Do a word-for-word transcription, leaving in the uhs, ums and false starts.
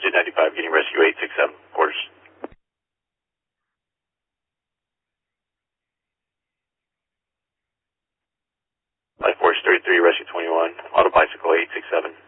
J ninety-five getting rescue eight six seven, quarters. Life Force thirty-three, rescue twenty-one, auto bicycle eight six seven.